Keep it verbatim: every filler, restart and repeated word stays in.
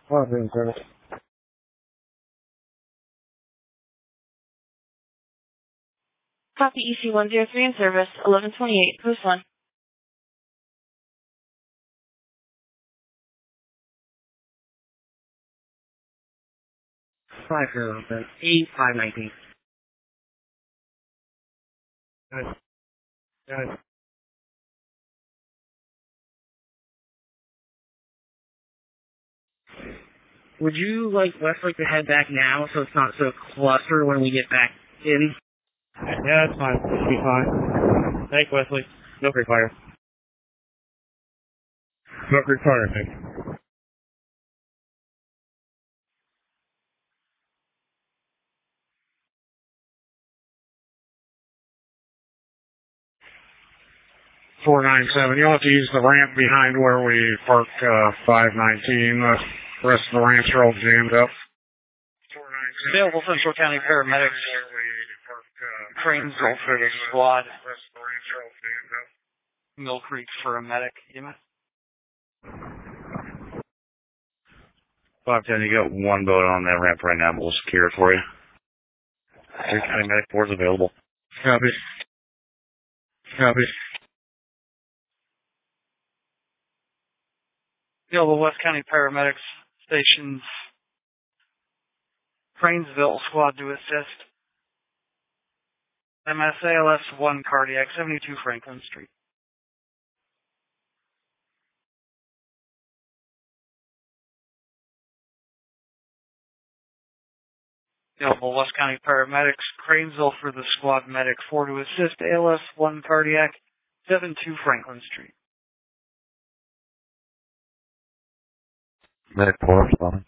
Roger, service. Copy E C one zero three in service, eleven twenty-eight, post one. Five zero seven eight five nineteen. Good. Good. Would you like Westlake to head back now so it's not so clustered when we get back in? Yeah, that's fine. It'll be fine. Thanks, Wesley. No free fire. No free fire, thanks. four nine seven. You'll have to use the ramp behind where we parked uh, five nineteen. The rest of the ramps are all jammed up. Available Central County paramedics. Cranes for the squad. Mill Creek for a medic. E M S. five ten, you got one boat on that ramp right now, but we'll secure it for you. Central County medic four is available. Copy. Copy. Available West County paramedics stations. Cranesville squad to assist. M S A L S one cardiac, seventy-two Franklin Street. Available West County paramedics, Cranesville for the squad medic four to assist, A L S one cardiac, seventy-two Franklin Street. Medic four, responding.